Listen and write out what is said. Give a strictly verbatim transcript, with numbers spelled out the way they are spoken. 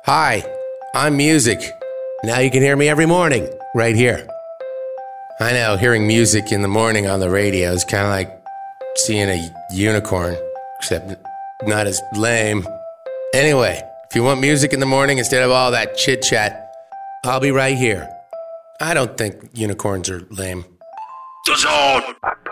Hi, I'm Music. Now you can hear me every morning, right here. I know, hearing music in the morning on the radio is kind of like seeing a unicorn, except not as lame. Anyway, if you want music in the morning instead of all that chit-chat, I'll be right here. I don't think unicorns are lame. The Zone!